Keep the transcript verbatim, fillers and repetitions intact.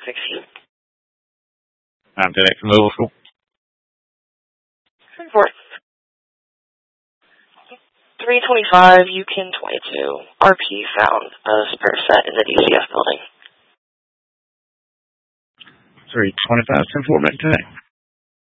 sixteen. I'm ten eight from middle school. Fourth. three twenty-five, Yukon twenty-two. R P found a spare set in the D C F building. three twenty-five, ten four, back today.